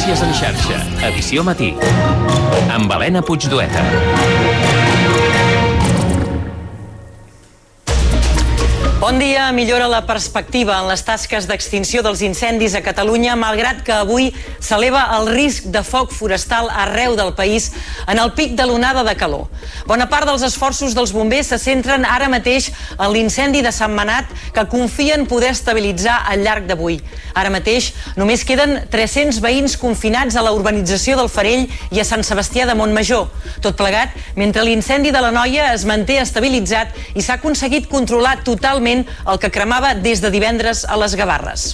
Notícies en xarxa, edició matí, amb Helena Puigdueta. Bon dia. Millora la perspectiva en les tasques d'extinció dels incendis a Catalunya, malgrat que avui s'eleva el risc de foc forestal arreu del país en el pic de l'onada de calor. Bona part dels esforços dels bombers se centren ara mateix en l'incendi de Sentmenat, que confien poder estabilitzar al llarg d'avui. Ara mateix només queden 300 veïns confinats a la urbanització del Farell i a Sant Sebastià de Montmajor. Tot plegat, mentre l'incendi de l'Anoia es manté estabilitzat i s'ha aconseguit controlar totalment el que cremava des de divendres a les Gavarres.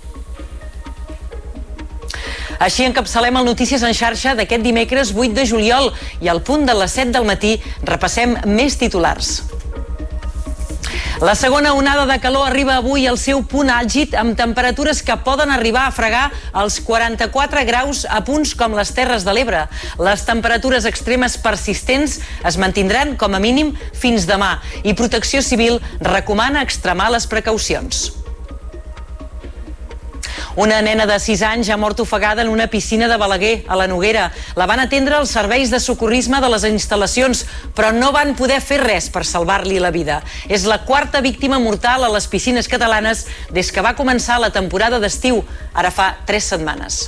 Així encapçalem el Notícies en xarxa d'aquest dimecres 8 de juliol i al punt de les 7 del matí repassem més titulars. La segona onada de calor arriba avui al seu punt àlgid amb temperatures que poden arribar a fregar els 44 graus a punts com les Terres de l'Ebre. Les temperatures extremes persistents es mantindran com a mínim fins demà i Protecció Civil recomana extremar les precaucions. Una nena de 6 anys ha mort ofegada en una piscina de Balaguer, a la Noguera. La van atendre els serveis de socorrisme de les instal·lacions, però no van poder fer res per salvar-li la vida. És la quarta víctima mortal a les piscines catalanes des que va començar la temporada d'estiu, ara fa 3 setmanes.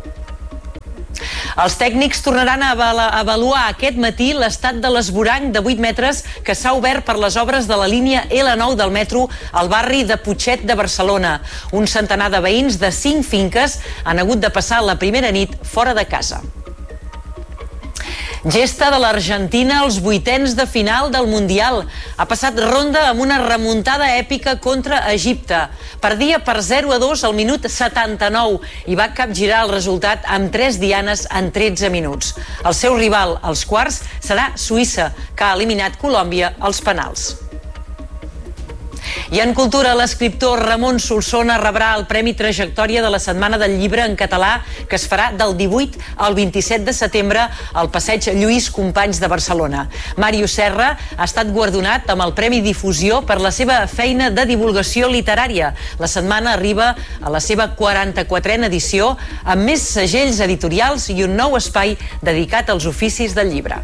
Els tècnics tornaran a avaluar aquest matí l'estat de l'esvoranc de 8 metres que s'ha obert per les obres de la línia L9 del metro al barri de Putxet de Barcelona. Un centenar de veïns de 5 finques han hagut de passar la primera nit fora de casa. Gesta de l'Argentina als 8ens de final del Mundial. Ha passat ronda amb una remuntada èpica contra Egipte. Perdia per 0-2 al minut 79 i va capgirar el resultat amb 3 dianes en 13 minuts. El seu rival als quarts serà Suïssa, que ha eliminat Colòmbia als penals. I en cultura, l'escriptor Ramon Solsona rebrà el Premi Trajectòria de la Setmana del Llibre en català, que es farà del 18 al 27 de setembre al Passeig Lluís Companys de Barcelona. Màrius Serra ha estat guardonat amb el Premi Difusió per la seva feina de divulgació literària. La setmana arriba a la seva 44a edició, amb més segells editorials i un nou espai dedicat als oficis del llibre.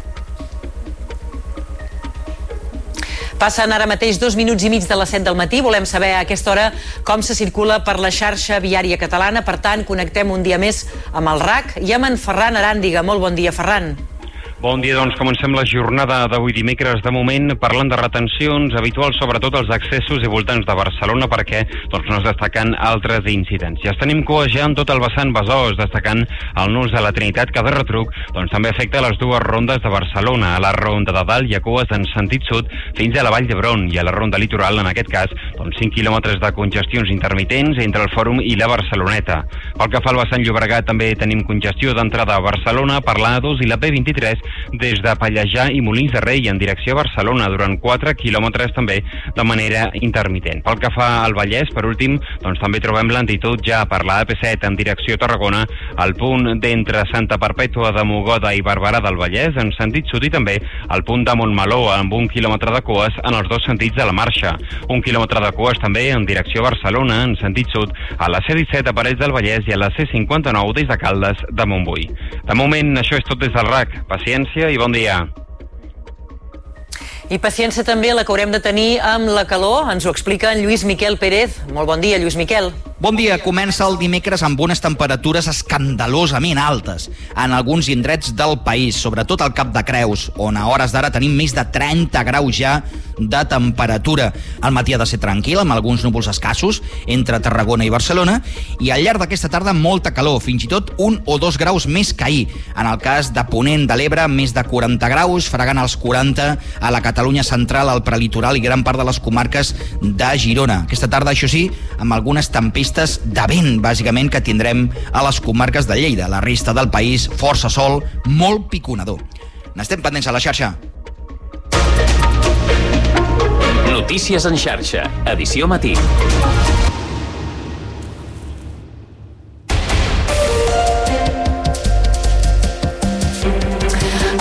Passen ara mateix 2 minuts i mig de les 7 del matí. Volem saber a aquesta hora com se circula per la xarxa viària catalana. Per tant, connectem un dia més amb el RAC i amb en Ferran Aràndiga. Molt bon dia, Ferran. Bon dia, doncs comencem la jornada d'avui dimecres. De moment, parlant de retencions habituals, sobretot als accessos i voltants de Barcelona, perquè no es destaquen altres incidències. Tenim cua ja en tot el vessant Besòs, destacant el nus de la Trinitat, que de retruc també afecta les dues rondes de Barcelona. A la ronda de dalt hi ha cues en sentit sud fins a la Vall d'Hebron, i a la ronda litoral, en aquest cas, 5 quilòmetres de congestions intermitents entre el Fòrum i la Barceloneta. Pel que fa al vessant Llobregat, també tenim congestió d'entrada a Barcelona per l'A2 i la P23 des de Pallejà i Molins de Rei en direcció a Barcelona, durant 4 quilòmetres també de manera intermitent. Pel que fa al Vallès, per últim, també trobem lentitud ja per la AP7 en direcció a Tarragona, al punt d'entre Santa Perpètua de Mogoda i Barberà del Vallès en sentit sud, i també al punt de Montmeló amb 1 quilòmetre de cues en els dos sentits de la marxa. 1 quilòmetre de cues també en direcció a Barcelona en sentit sud a la C17 a Parets del Vallès i a la C59 des de Caldes de Montbui. De moment, això és tot des del RAC. Paciència i bon dia. I paciència també la que haurem de tenir amb la calor. Ens ho explica en Lluís Miquel Pérez. Molt bon dia, Lluís Miquel. Bon dia. Comença el dimecres amb unes temperatures escandalosament altes en alguns indrets del país, sobretot al Cap de Creus, on a hores d'ara tenim més de 30 graus ja de temperatura. El matí ha de ser tranquil, amb alguns núvols escassos entre Tarragona i Barcelona, i al llarg d'aquesta tarda molta calor, fins i tot 1 o 2 graus més que ahir. En el cas de Ponent de l'Ebre, més de 40 graus, fregant els 40 a la Catalunya central, al prelitoral i gran part de les comarques de Girona. Aquesta tarda, això sí, amb algunes tempestes de vent, bàsicament, que tindrem a les comarques de Lleida. La resta del país, força sol, molt piconador. N'estem pendents a la xarxa. Notícies en xarxa, edició matí.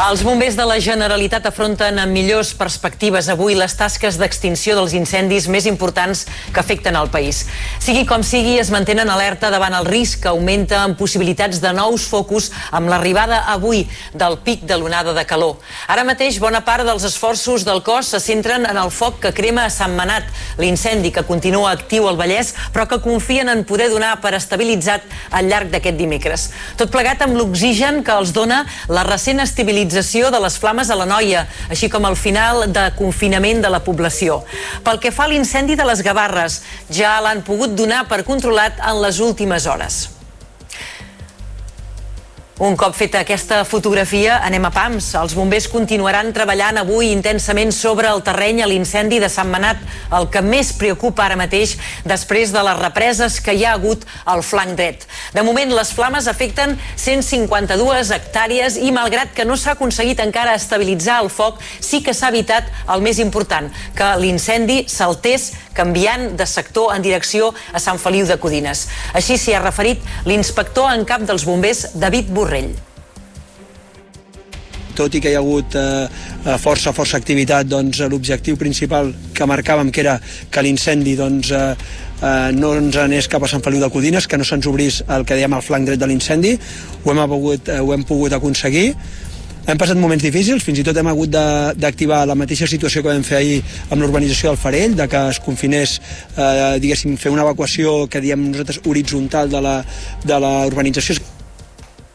Els bombers de la Generalitat afronten amb millors perspectives avui les tasques d'extinció dels incendis més importants que afecten el país. Sigui com sigui, es mantenen alerta davant el risc que augmenta amb possibilitats de nous focus amb l'arribada avui del pic de l'onada de calor. Ara mateix, bona part dels esforços del cos se centren en el foc que crema a Sant Manat, l'incendi que continua actiu al Vallès, però que confien en poder donar per estabilitzat al llarg d'aquest dimecres. Tot plegat amb l'oxigen que els dona la recent estabilització de les flames a l'Anoia, així com el final de confinament de la població. Pel que fa a l'incendi de les Gavarres, ja l'han pogut donar per controlat en les últimes hores. Un cop feta aquesta fotografia, anem a pams. Els bombers continuaran treballant avui intensament sobre el terreny a l'incendi de Sant Manat, el que més preocupa ara mateix després de les represes que hi ha hagut al flanc dret. De moment, les flames afecten 152 hectàrees i, malgrat que no s'ha aconseguit encara estabilitzar el foc, sí que s'ha evitat el més important, que l'incendi saltés canviant de sector en direcció a Sant Feliu de Codines. Així s'hi ha referit l'inspector en cap dels bombers, David Borrell. Tot i que hi ha hagut força activitat, l'objectiu principal que marcàvem, que era que l'incendi no ens anés cap a Sant Feliu de Codines, que no se'ns obrís el que dèiem el flanc dret de l'incendi, ho hem pogut aconseguir. Hem passat moments difícils, fins i tot hem hagut d'activar la mateixa situació que vam fer ahir amb l'urbanització del Farell, de que es confinés, diguéssim, fer una evacuació que diem nosaltres horitzontal de la urbanització,